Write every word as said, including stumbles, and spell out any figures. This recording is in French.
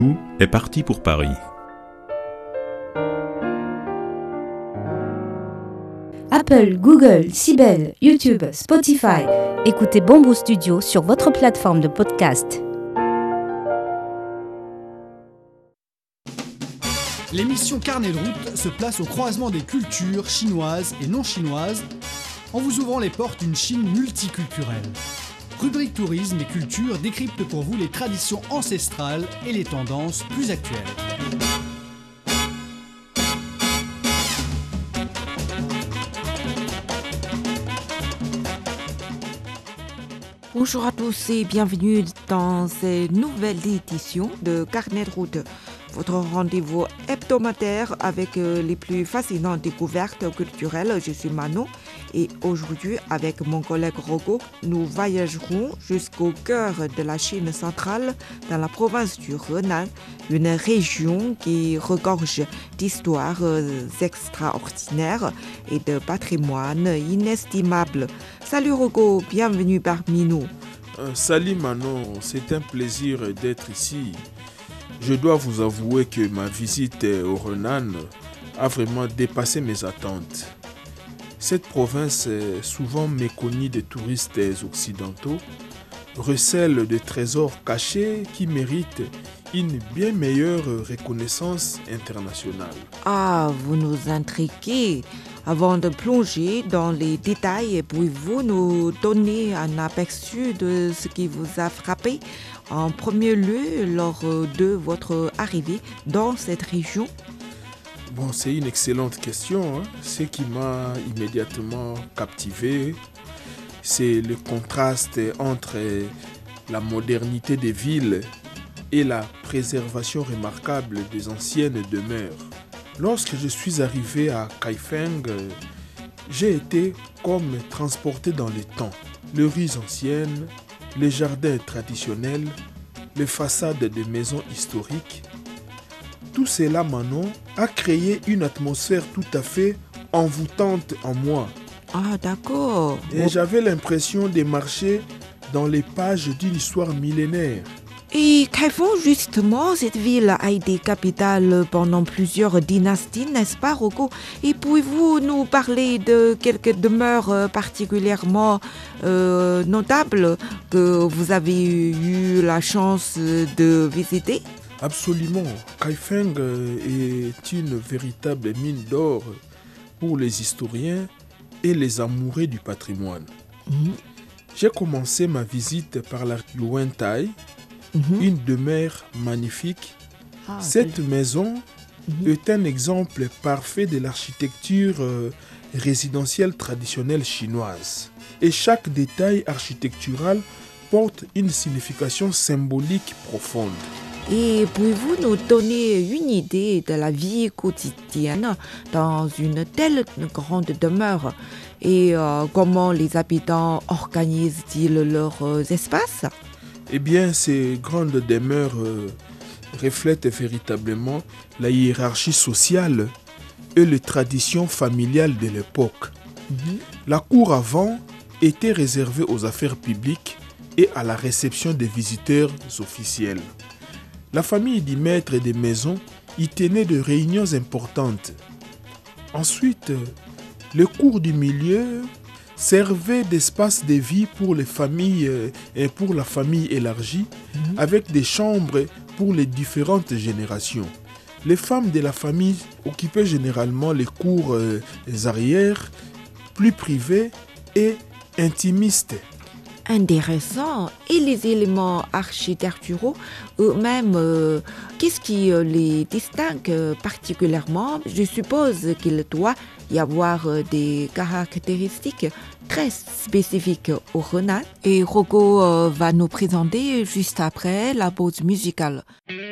est parti pour Paris. Apple, Google, Sibel, YouTube, Spotify. Écoutez Bamboo Studio sur votre plateforme de podcast. L'émission Carnet de route se place au croisement des cultures chinoises et non chinoises en vous ouvrant les portes d'une Chine multiculturelle. Rubrique tourisme et culture décrypte pour vous les traditions ancestrales et les tendances plus actuelles. Bonjour à tous et bienvenue dans cette nouvelle édition de Carnet de route, votre rendez-vous hebdomadaire avec les plus fascinantes découvertes culturelles. Je suis Manon et aujourd'hui, avec mon collègue Rogo, nous voyagerons jusqu'au cœur de la Chine centrale, dans la province du Henan, une région qui regorge d'histoires extraordinaires et de patrimoine inestimable. Salut Rogo, bienvenue parmi nous. Euh, salut Manon, c'est un plaisir d'être ici. Je dois vous avouer que ma visite au Henan a vraiment dépassé mes attentes. Cette province, souvent méconnue des touristes occidentaux, recèle de trésors cachés qui méritent une bien meilleure reconnaissance internationale. Ah, vous nous intriguez. Avant de plonger dans les détails, pouvez-vous nous donner un aperçu de ce qui vous a frappé en premier lieu lors de votre arrivée dans cette région? Bon, c'est une excellente question. Hein. Ce qui m'a immédiatement captivé, c'est le contraste entre la modernité des villes et la préservation remarquable des anciennes demeures. Lorsque je suis arrivé à Kaifeng, j'ai été comme transporté dans le temps. Les rues anciennes, les jardins traditionnels, les façades des maisons historiques. Tout cela, Manon, a créé une atmosphère tout à fait envoûtante en moi. Ah, d'accord. Et j'avais l'impression de marcher dans les pages d'une histoire millénaire. Et Kaifeng, justement, cette ville a été capitale pendant plusieurs dynasties, n'est-ce pas, Rocco? Et pouvez-vous nous parler de quelques demeures particulièrement euh, notables que vous avez eu la chance de visiter? Absolument. Kaifeng est une véritable mine d'or pour les historiens et les amoureux du patrimoine. Mm-hmm. J'ai commencé ma visite par la Yuantai, mm-hmm. une demeure magnifique. Ah, Cette c'est... maison mm-hmm. est un exemple parfait de l'architecture euh, résidentielle traditionnelle chinoise. Et chaque détail architectural porte une signification symbolique profonde. Et pouvez-vous nous donner une idée de la vie quotidienne dans une telle grande demeure et euh, comment les habitants organisent-ils leurs euh, espaces? Eh bien, ces grandes demeures euh, reflètent véritablement la hiérarchie sociale et les traditions familiales de l'époque. Mm-hmm. La cour avant était réservée aux affaires publiques et à la réception des visiteurs officiels. La famille du maître des maisons y tenait de réunions importantes. Ensuite, le cours du milieu servait d'espace de vie pour les familles et pour la famille élargie, mmh. avec des chambres pour les différentes générations. Les femmes de la famille occupaient généralement les cours euh, arrières, plus privées et intimistes. Intéressant. Et les éléments architecturaux eux-mêmes, euh, qu'est-ce qui euh, les distingue particulièrement? Je suppose qu'il doit y avoir euh, des caractéristiques très spécifiques au Henan. Et Rogo euh, va nous présenter juste après la pause musicale.